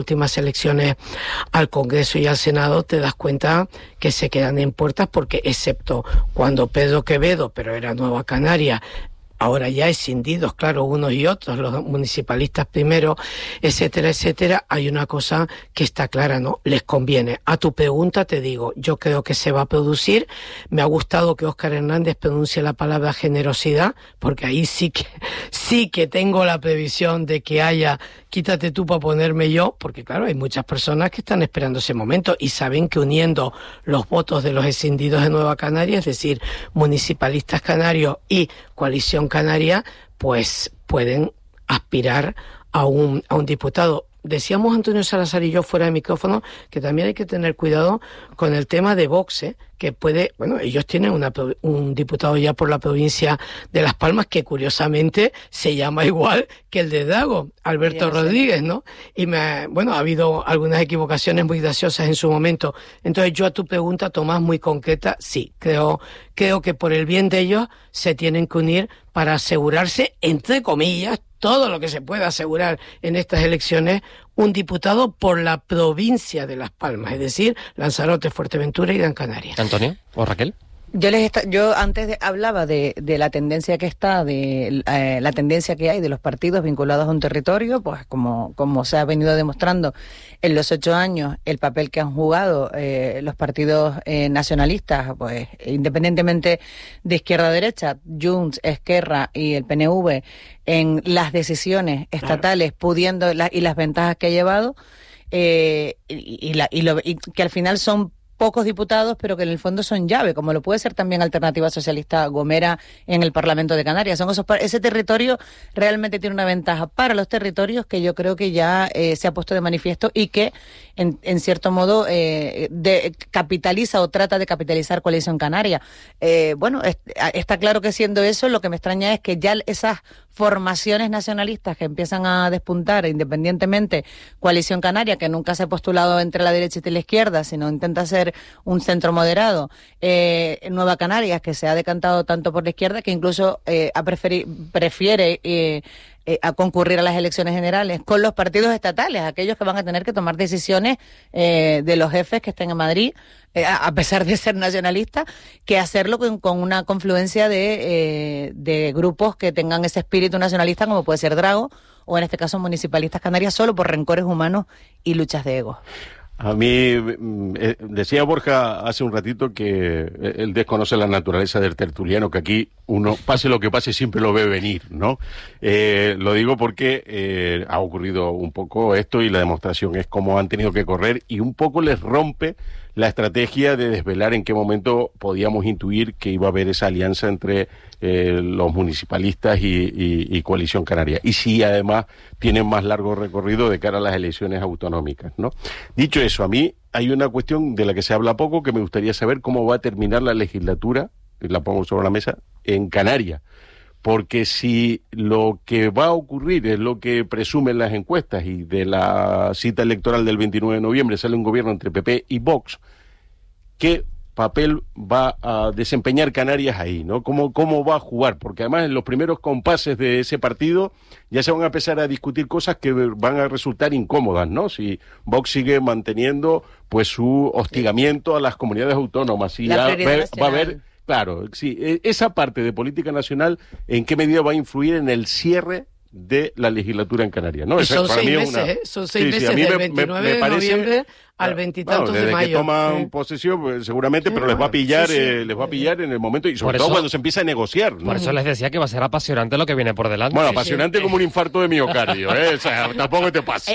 últimas elecciones al Congreso y al Senado, te das cuenta que se quedan en puertas, porque excepto cuando Pedro Quevedo, pero era Nueva Canaria, ahora ya escindidos, claro, unos y otros, los municipalistas primero, etcétera, etcétera, hay una cosa que está clara, ¿no? Les conviene. A tu pregunta te digo, yo creo que se va a producir. Me ha gustado que Óscar Hernández pronuncie la palabra generosidad, porque ahí sí que tengo la previsión de que haya, quítate tú para ponerme yo, porque claro, hay muchas personas que están esperando ese momento y saben que uniendo los votos de los escindidos de Nueva Canaria, es decir, municipalistas canarios y Coalición Canaria, pues pueden aspirar a un diputado. Decíamos Antonio Salazar y yo fuera de micrófono que también hay que tener cuidado con el tema de Vox, que puede, bueno, ellos tienen un diputado ya por la provincia de Las Palmas que curiosamente se llama igual que el de Dago, Alberto Rodríguez, ¿no? Y ha habido algunas equivocaciones muy graciosas en su momento. Entonces yo a tu pregunta, Tomás, muy concreta, sí, creo que por el bien de ellos se tienen que unir para asegurarse, entre comillas, todo lo que se pueda asegurar en estas elecciones, un diputado por la provincia de Las Palmas, es decir, Lanzarote, Fuerteventura y Gran Canaria. ¿Antonio o Raquel? Yo antes hablaba de la tendencia que está, de la tendencia que hay de los partidos vinculados a un territorio, pues como se ha venido demostrando en los 8 años, el papel que han jugado los partidos nacionalistas, pues independientemente de izquierda a derecha, Junts, Esquerra y el PNV, en las decisiones estatales, pudiendo y las ventajas que ha llevado, y que al final son pocos diputados, pero que en el fondo son llave, como lo puede ser también Alternativa Socialista Gomera en el Parlamento de Canarias. Ese territorio realmente tiene una ventaja para los territorios que yo creo que ya se ha puesto de manifiesto y que, en cierto modo, capitaliza o trata de capitalizar Coalición Canaria. Está claro que siendo eso, lo que me extraña es que ya esas formaciones nacionalistas que empiezan a despuntar independientemente, Coalición Canaria, que nunca se ha postulado entre la derecha y la izquierda, sino intenta ser un centro moderado, Nueva Canarias, que se ha decantado tanto por la izquierda, que incluso prefiere a concurrir a las elecciones generales con los partidos estatales, aquellos que van a tener que tomar decisiones de los jefes que estén en Madrid, a pesar de ser nacionalistas, que hacerlo con una confluencia de grupos que tengan ese espíritu nacionalista, como puede ser Drago, o en este caso Municipalistas Canarias, solo por rencores humanos y luchas de ego. A mí, decía Borja hace un ratito que él desconoce la naturaleza del tertuliano, que aquí uno, pase lo que pase, siempre lo ve venir, ¿no? Lo digo porque ha ocurrido un poco esto y la demostración es cómo han tenido que correr y un poco les rompe la estrategia de desvelar en qué momento podíamos intuir que iba a haber esa alianza entre los municipalistas y Coalición Canaria. Y sí, además, tienen más largo recorrido de cara a las elecciones autonómicas, ¿no? Dicho eso, a mí hay una cuestión de la que se habla poco que me gustaría saber cómo va a terminar la legislatura, y la pongo sobre la mesa, en Canarias. Porque si lo que va a ocurrir es lo que presumen las encuestas y de la cita electoral del 29 de noviembre sale un gobierno entre PP y Vox, ¿qué papel va a desempeñar Canarias ahí, ¿no? ¿Cómo va a jugar? Porque además en los primeros compases de ese partido ya se van a empezar a discutir cosas que van a resultar incómodas, ¿no? Si Vox sigue manteniendo pues su hostigamiento a las comunidades autónomas y ya va a haber... Claro, sí, esa parte de política nacional, ¿en qué medida va a influir en el cierre de la legislatura en Canarias? ¿No? Son 6 meses, son 6 meses del 29 de noviembre al 20 y tantos de mayo. Desde que toman posesión, pues, seguramente, pero les va a pillar les va a pillar en el momento, y sobre todo cuando se empieza a negociar, ¿no? Por eso les decía que va a ser apasionante lo que viene por delante. Bueno, apasionante como un infarto de miocardio, ¿eh? O sea, tampoco te pasa.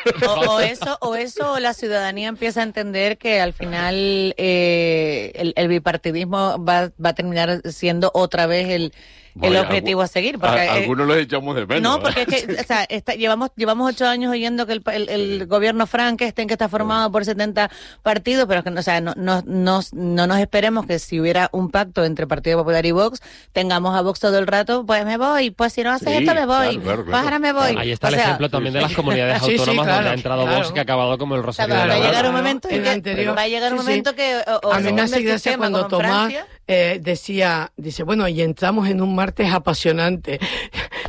O la ciudadanía empieza a entender que al final el bipartidismo va a terminar siendo otra vez el objetivo a seguir. Porque, algunos los echamos de menos. No, porque es que llevamos 8 años oyendo que el gobierno Frankenstein, que está formado por 70 partidos, pero que no nos esperemos que si hubiera un pacto entre Partido Popular y Vox, tengamos a Vox todo el rato, pues me voy, pues si no haces esto me voy, claro. Pues ahora me voy. Ahí está el ejemplo también de las comunidades autónomas donde ha entrado Vox, que ha acabado como el Rosario de la Va a llegar un momento que a mí me hace gracia cuando Tomás dice, bueno, y entramos en un martes apasionante.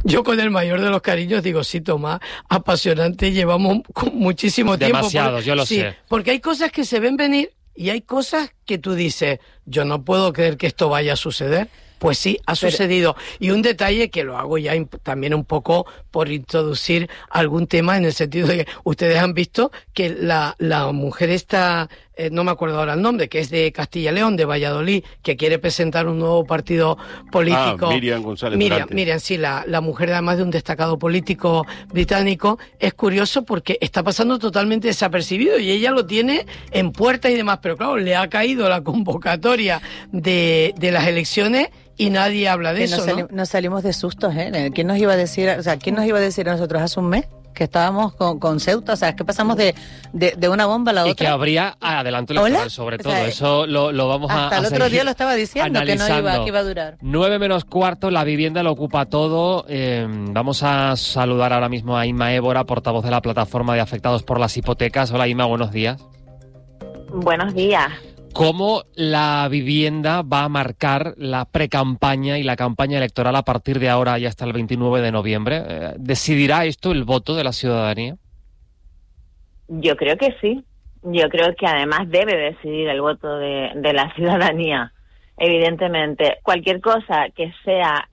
Yo con el mayor de los cariños digo, sí, Tomás, apasionante, llevamos muchísimo tiempo. Demasiado, yo lo sé. Porque hay cosas que se ven venir y hay cosas que tú dices, yo no puedo creer que esto vaya a suceder. Pues sí, ha sucedido. Y un detalle que lo hago ya también un poco por introducir algún tema, en el sentido de que ustedes han visto que la mujer esta, no me acuerdo ahora el nombre, que es de Castilla y León, de Valladolid, que quiere presentar un nuevo partido político. Miriam González. Miriam, sí, la mujer además de un destacado político británico. Es curioso porque está pasando totalmente desapercibido y ella lo tiene en puertas y demás, pero claro, le ha caído la convocatoria de las elecciones y nadie habla de eso, ¿no? Nos salimos de sustos, ¿eh? ¿Quién nos iba a decir, quién nos iba a decir a nosotros hace un mes que estábamos con Ceuta? O sea, es que pasamos de una bomba a la otra. Y que habría adelanto electoral, sobre todo. Eso lo vamos a hasta el otro día lo estaba diciendo, analizando. que iba a durar. 9:45, la vivienda lo ocupa todo. Vamos a saludar ahora mismo a Inma Évora, portavoz de la Plataforma de Afectados por las Hipotecas. Hola, Inma, buenos días. Buenos días. ¿Cómo la vivienda va a marcar la precampaña y la campaña electoral a partir de ahora y hasta el 29 de noviembre? ¿Decidirá esto el voto de la ciudadanía? Yo creo que sí. Yo creo que además debe decidir el voto de la ciudadanía. Evidentemente, cualquier cosa que sea,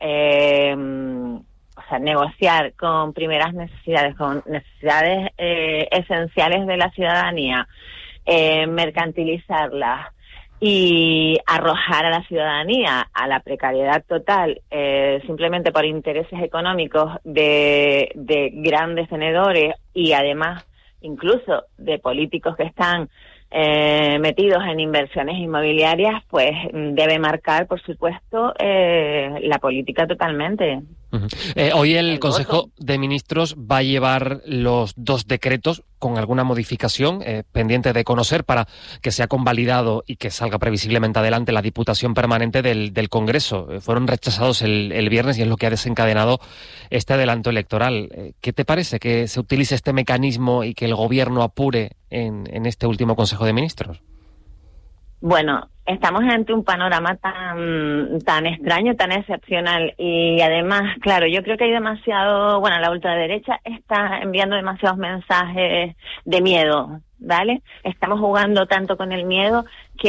negociar con primeras necesidades, con necesidades esenciales de la ciudadanía, mercantilizarlas y arrojar a la ciudadanía a la precariedad total simplemente por intereses económicos de grandes tenedores y además incluso de políticos que están metidos en inversiones inmobiliarias, pues debe marcar, por supuesto, la política totalmente. Hoy el Consejo de Ministros va a llevar los 2 decretos con alguna modificación pendiente de conocer para que sea convalidado y que salga previsiblemente adelante la Diputación Permanente del Congreso. Fueron rechazados el viernes y es lo que ha desencadenado este adelanto electoral. ¿Qué te parece que se utilice este mecanismo y que el Gobierno apure en este último Consejo de Ministros? Bueno, estamos ante un panorama tan extraño, tan excepcional y además, claro, yo creo que hay demasiado, la ultraderecha está enviando demasiados mensajes de miedo, ¿vale? Estamos jugando tanto con el miedo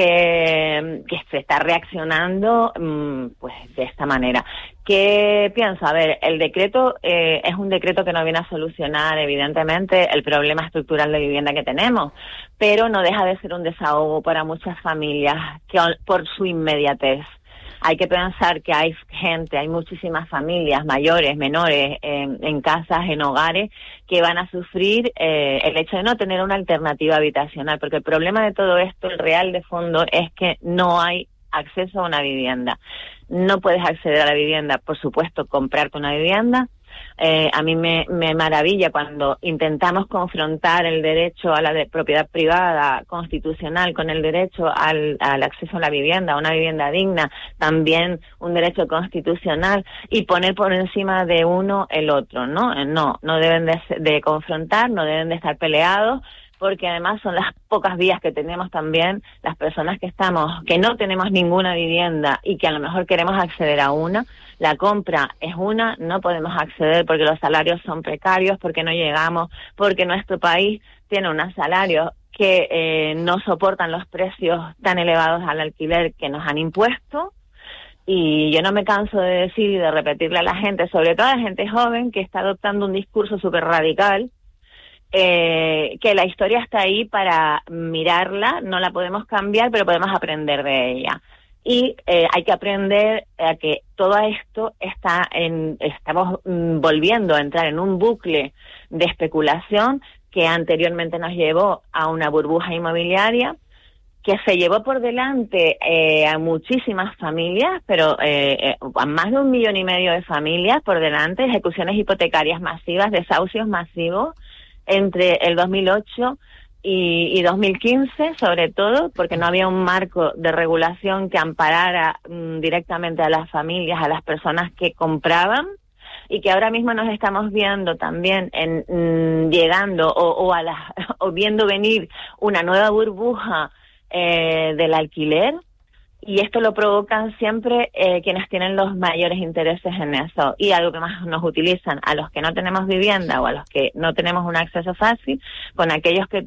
que se está reaccionando pues de esta manera. ¿Qué pienso? A ver, el decreto es un decreto que no viene a solucionar, evidentemente, el problema estructural de vivienda que tenemos, pero no deja de ser un desahogo para muchas familias que por su inmediatez. Hay que pensar que hay muchísimas familias mayores, menores, en casas, en hogares, que van a sufrir el hecho de no tener una alternativa habitacional, porque el problema de todo esto, el real de fondo, es que no hay acceso a una vivienda. No puedes acceder a la vivienda, por supuesto, comprarte una vivienda. A mí me maravilla cuando intentamos confrontar el derecho a la propiedad privada constitucional con el derecho al acceso a la vivienda, a una vivienda digna, también un derecho constitucional, y poner por encima de uno el otro, ¿no? No deben de confrontar, no deben de estar peleados, porque además son las pocas vías que tenemos también las personas que no tenemos ninguna vivienda y que a lo mejor queremos acceder a una. La compra es una, no podemos acceder porque los salarios son precarios, porque no llegamos, porque nuestro país tiene unos salarios que no soportan los precios tan elevados al alquiler que nos han impuesto. Y yo no me canso de decir y de repetirle a la gente, sobre todo a la gente joven, que está adoptando un discurso súper radical, que la historia está ahí para mirarla, no la podemos cambiar, pero podemos aprender de ella. Y hay que aprender a que todo esto estamos volviendo a entrar en un bucle de especulación que anteriormente nos llevó a una burbuja inmobiliaria que se llevó por delante a muchísimas familias, pero a más de 1,5 millones de familias por delante, ejecuciones hipotecarias masivas, desahucios masivos entre el 2008 y 2015, sobre todo, porque no había un marco de regulación que amparara directamente a las familias, a las personas que compraban, y que ahora mismo nos estamos viendo también llegando o viendo venir una nueva burbuja del alquiler, Y esto lo provocan siempre quienes tienen los mayores intereses en eso. Y algo que más nos utilizan a los que no tenemos vivienda o a los que no tenemos un acceso fácil, con aquellos que